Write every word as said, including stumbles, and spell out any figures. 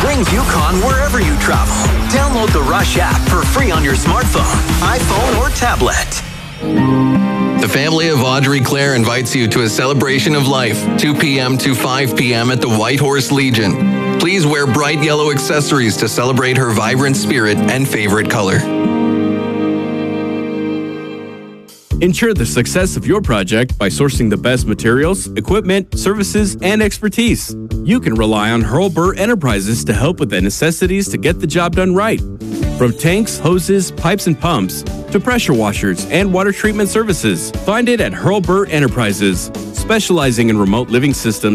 brings Yukon wherever you travel. Download the Rush app for free on your smartphone, iPhone, or tablet. The family of Audrey Clare invites you to a celebration of life, two p.m. to five p.m. at the White Horse Legion. Please wear bright yellow accessories to celebrate her vibrant spirit and favorite color. Ensure the success of your project by sourcing the best materials, equipment, services, and expertise. You can rely on Hurlburt Enterprises to help with the necessities to get the job done right. From tanks, hoses, pipes, and pumps, to pressure washers and water treatment services. Find it at Hurlburt Enterprises, specializing in remote living systems